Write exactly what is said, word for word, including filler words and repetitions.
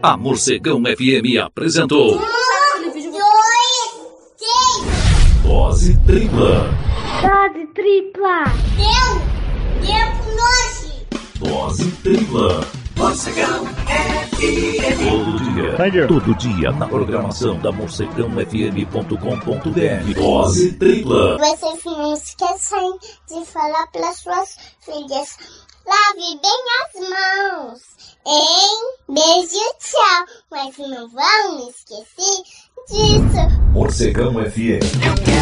A Morcegão F M apresentou... Um, dois, três. Dose tripla. Dose tripla. Deu. Deu pro nós. Dose tripla. Morcegão F M. Todo dia. Thank you. Todo dia na programação da morcegão f m ponto com ponto b r. Dose tripla. Vocês não esquecem de falar para suas filhas. Lave bem as mãos, hein? Beijo, tchau. Mas não vão esquecer disso. Morcegão F M.